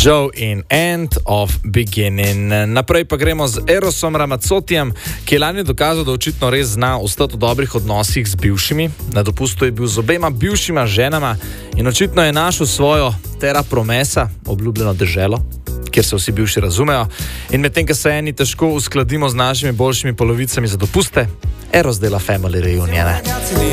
Joe in End of Beginning. Naprej pa gremo z Erosom Ramazzotijem, ki je lani dokazal, da očitno res zna ostati v dobrih odnosih z bivšimi. Na dopustu je bil z obema bivšima ženama in očitno je našel svojo terra promesa, obljubljeno deželo, kjer se vsi bivši razumejo. In medtem, ko se eni težko uskladimo z našimi boljšimi polovicami za dopuste, Eros dela Family Reunion.